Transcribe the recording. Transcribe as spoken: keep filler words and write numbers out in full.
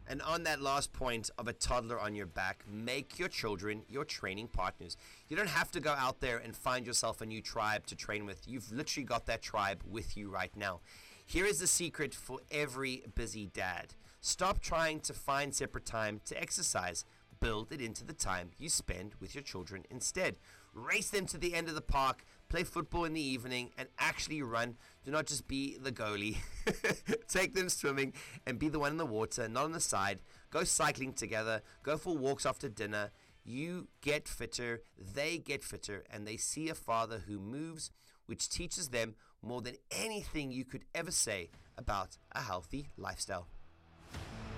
And on that last point of a toddler on your back, make your children your training partners. You don't have to go out there and find yourself a new tribe to train with. You've literally got that tribe with you right now. Here is the secret for every busy dad. Stop trying to find separate time to exercise. Build it into the time you spend with your children instead. Race them to the end of the park, play football in the evening, and actually run. Do not just be the goalie. Take them swimming and be the one in the water, not on the side. Go cycling together. Go for walks after dinner. You get fitter, they get fitter, and they see a father who moves, which teaches them more than anything you could ever say about a healthy lifestyle.